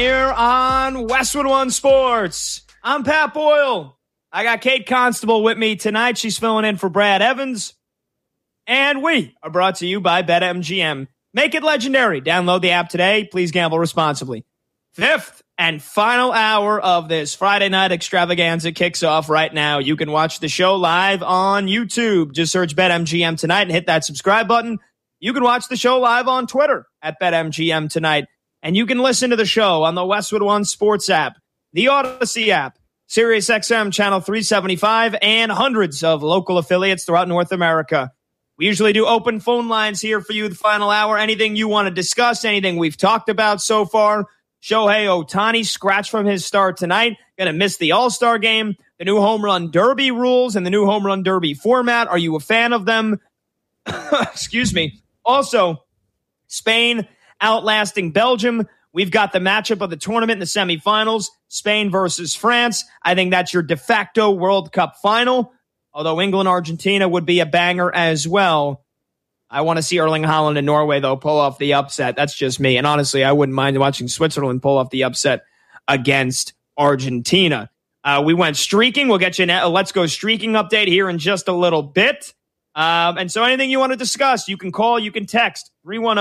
Here on Westwood One Sports, I'm Pat Boyle. I got Kate Constable with me tonight. She's filling in for Brad Evans. And we are brought to you by BetMGM. Make it legendary. Download the app today. Please gamble responsibly. Fifth and final hour of this Friday night extravaganza kicks off right now. You can watch the show live on YouTube. Just search BetMGM tonight and hit that subscribe button. You can watch the show live on Twitter at BetMGM tonight. And you can listen to the show on the Westwood One Sports app, the Odyssey app, SiriusXM Channel 375, and hundreds of local affiliates throughout North America. We usually do open phone lines here for you the final hour. Anything you want to discuss, anything we've talked about so far. Shohei Ohtani scratched from his start tonight. Going to miss the All-Star game. The new Home Run Derby rules and the new Home Run Derby format. Are you a fan of them? Excuse me. Also, Spain outlasting Belgium. We've got the matchup of the tournament in the semifinals, Spain versus France. I think that's your de facto World Cup final, although England-Argentina would be a banger as well. I want to see Erling Haaland and Norway, though, pull off the upset. That's just me. And honestly, I wouldn't mind watching Switzerland pull off the upset against Argentina. We went streaking. We'll get you a Let's Go Streaking update here in just a little bit. And so anything you want to discuss, you can call, you can text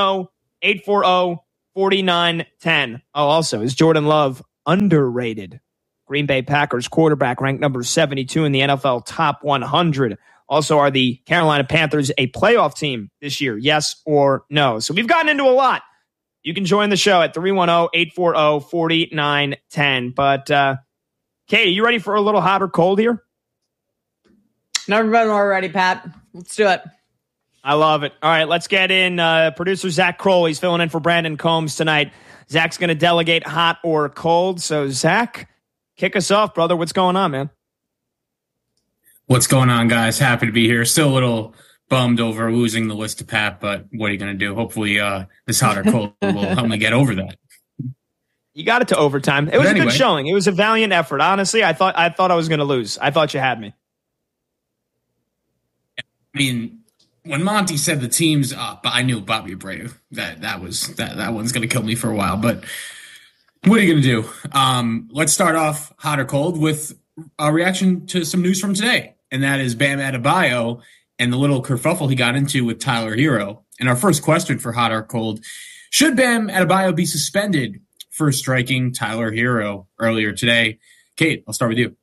310-840-4910. Oh, also, is Jordan Love underrated? Green Bay Packers quarterback ranked number 72 in the NFL top 100. Also, are the Carolina Panthers a playoff team this year? Yes or no? So we've gotten into a lot. You can join the show at 310-840-4910. But, Kate, are you ready for a little hot or cold here? Never been more ready, Pat. Let's do it. I love it. All right, let's get in. Producer Zach Kroll, he's filling in for Brandon Combs tonight. Zach's going to delegate hot or cold. So, Zach, kick us off, brother. What's going on, man? What's going on, guys? Happy to be here. Still a little bummed over losing the list to Pat, but what are you going to do? Hopefully this hot or cold will help me get over that. You got it to overtime. It was a good showing. It was a valiant effort. Honestly, I thought I was going to lose. I thought you had me. I mean, when Monty said the team's up, I knew Bobby Abreu. That one's going to kill me for a while. But what are you going to do? Let's start off hot or cold with a reaction to some news from today, and that is Bam Adebayo and the little kerfuffle he got into with Tyler Hero. And our first question for hot or cold: should Bam Adebayo be suspended for striking Tyler Hero earlier today? Kate, I'll start with you.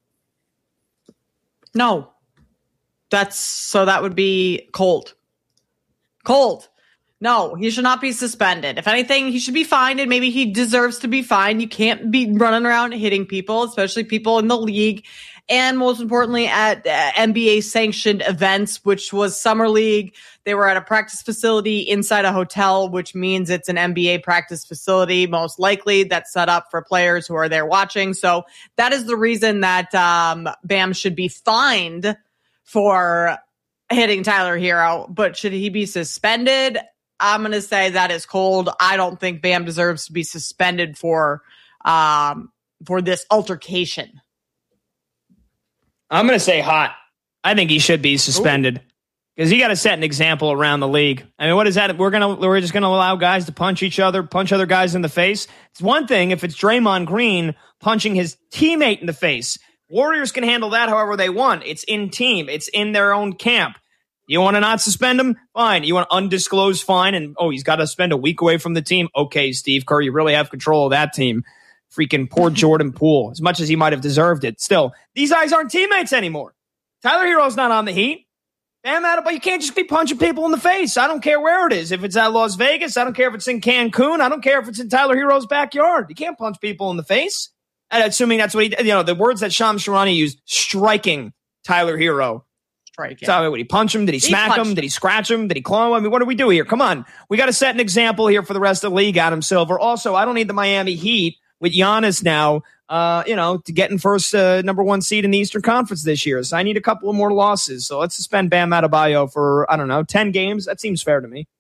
No. That would be cold. Cold. No, he should not be suspended. If anything, he should be fined, and maybe he deserves to be fined. You can't be running around hitting people, especially people in the league. And most importantly, at NBA sanctioned events, which was Summer League. They were at a practice facility inside a hotel, which means it's an NBA practice facility, most likely, that's set up for players who are there watching. So that is the reason that Bam should be fined for hitting Tyler Hero. But should he be suspended? I'm going to say that is cold. I don't think Bam deserves to be suspended for this altercation. I'm going to say hot. I think he should be suspended because he got to set an example around the league. I mean, what is that? We're just going to allow guys to punch each other, punch other guys in the face. It's one thing if it's Draymond Green punching his teammate in the face. Warriors can handle that however they want. It's in team. It's in their own camp. You want to not suspend him? Fine. You want undisclosed fine and, he's got to spend a week away from the team? Okay, Steve Kerr, you really have control of that team. Freaking poor Jordan Poole, as much as he might have deserved it. Still, these guys aren't teammates anymore. Tyler Hero's not on the Heat. Bam Adebayo, you can't just be punching people in the face. I don't care where it is. If it's at Las Vegas, I don't care if it's in Cancun. I don't care if it's in Tyler Hero's backyard. You can't punch people in the face. And assuming that's what he did, the words that Shams Charania used, striking Tyler Hero. So, did he punch him? Did he smack him? Did he scratch him? Did he claw him? I mean, what do we do here? Come on. We got to set an example here for the rest of the league, Adam Silver. Also, I don't need the Miami Heat with Giannis now, to get in first number one seed in the Eastern Conference this year. So I need a couple of more losses. So let's suspend Bam Adebayo for, 10 games. That seems fair to me.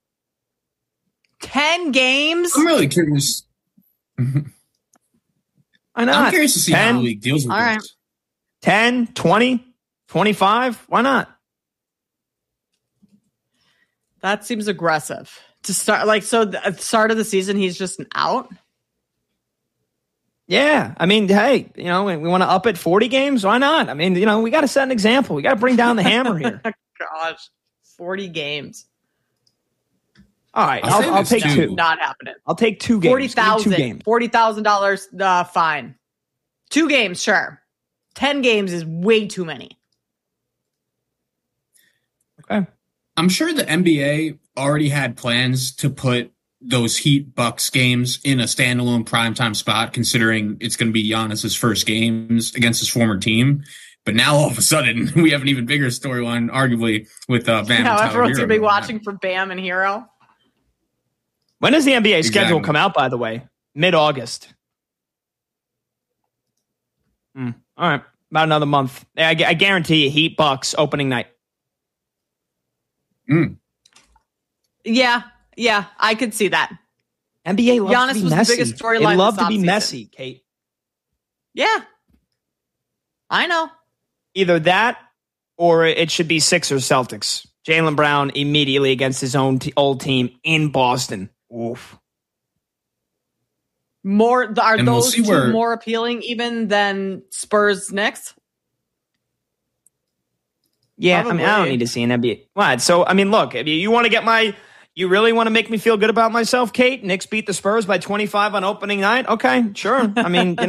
10 games? I'm really curious. Why not? I'm curious to see 10, how the league deals with this. 10, 20, 25? Why not? That seems aggressive. To start, at the start of the season, he's just an out? Yeah, I mean, hey, we want to up it 40 games. Why not? I mean, we got to set an example. We got to bring down the hammer here. Gosh, 40 games. All right, I'll take two. Not happening. I'll take 2 games. $40,000 fine. 2 games, sure. 10 games is way too many. Okay. I'm sure the NBA already had plans to put those Heat Bucks games in a standalone primetime spot, considering it's going to be Giannis's first games against his former team. But now all of a sudden, we have an even bigger storyline, arguably, with Bam. Yeah, everyone's going to be watching for Bam and Hero. When does the NBA schedule come out, by the way? Mid-August. All right. About another month. I guarantee you, Heat Bucks opening night. Yeah, I could see that. NBA loves Giannis to be was messy. the biggest storyline. They love to be offseason. messy, Kate. Yeah, I know. Either that or it should be Sixers Celtics. Jaylen Brown immediately against his own old team in Boston. Oof. Are and those two more appealing even than Spurs Knicks? Yeah, Probably. I don't need to see an NBA. What? So, look, if you want to get you really want to make me feel good about myself, Kate? Knicks beat the Spurs by 25 on opening night? Okay, sure.